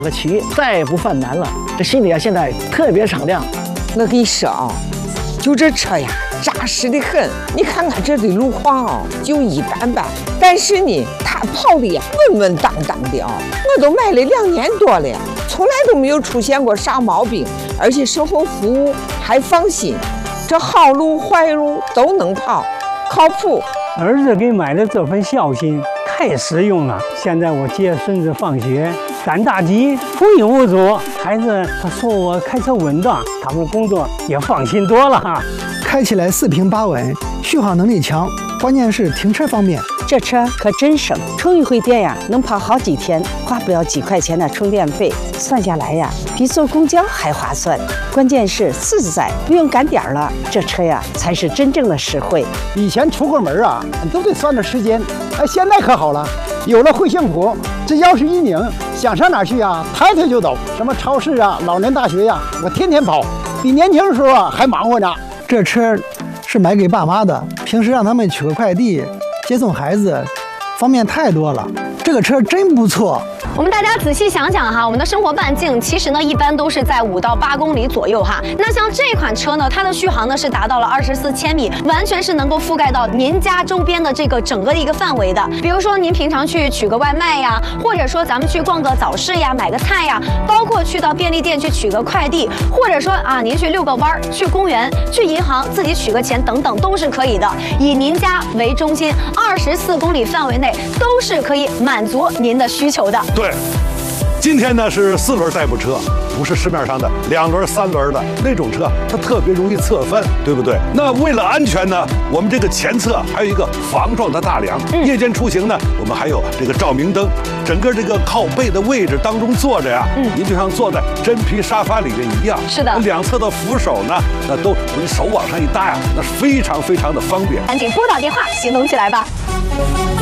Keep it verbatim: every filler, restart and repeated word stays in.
个骑再也不犯难了，这心里啊现在特别敞亮。 我跟你说啊，就这车呀，扎实的很。你看看这的路况啊，就一般般，但是呢，它跑的呀稳稳当当的啊。我都买了两年多了，从来都没有出现过啥毛病，而且售后服务还放心，这好路坏路都能跑，靠谱。 儿子给买的这份孝心太实用了。现在我接孙子放学，赶大集无影无阻，孩子他说我开车稳当，他们工作也放心多了哈。 开起来四平八稳，续航能力强，关键是停车方便。 这车可真省，充一回电呀，能跑好几天，花不了几块钱的充电费，算下来呀，比坐公交还划算。关键是自在，不用赶点儿了，这车呀才是真正的实惠。 以前出个门啊，都得算着时间，哎，现在可好了，有了惠幸福，这钥匙一拧，想上哪儿去啊，抬腿就走。什么超市啊、老年大学呀、啊，我天天跑，比年轻的时候啊还忙活呢。 这车是买给爸妈的，平时让他们取个快递、接送孩子，方便太多了。这个车真不错。 我们大家仔细想想哈，我们的生活半径其实呢，一般都是在五到八公里左右哈。那像这款车呢，它的续航呢是达到了二十四千米，完全是能够覆盖到您家周边的这个整个的一个范围的。比如说您平常去取个外卖呀，或者说咱们去逛个早市呀，买个菜呀，包括去到便利店去取个快递，或者说啊您去遛个弯儿，去公园、去银行自己取个钱等等都是可以的。以您家为中心，二十四公里范围内都是可以满足您的需求的。 对，今天呢是四轮代步车，不是市面上的两轮、三轮的那种车，它特别容易侧翻，对不对？那为了安全呢，我们这个前侧还有一个防撞的大梁。嗯、夜间出行呢，我们还有这个照明灯。整个这个靠背的位置当中坐着呀，嗯，您就像坐在真皮沙发里面一样。 是的， 两侧的扶手呢，那都你手往上一搭呀，那是非常非常的方便。 赶紧拨打电话，行动起来吧。